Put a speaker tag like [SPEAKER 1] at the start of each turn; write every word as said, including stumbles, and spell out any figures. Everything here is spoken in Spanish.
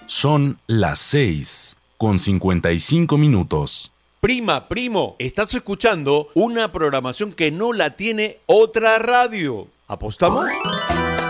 [SPEAKER 1] Son las seis con cincuenta y cinco minutos.
[SPEAKER 2] Prima, primo, estás escuchando una programación que no la tiene otra radio. ¿Apostamos?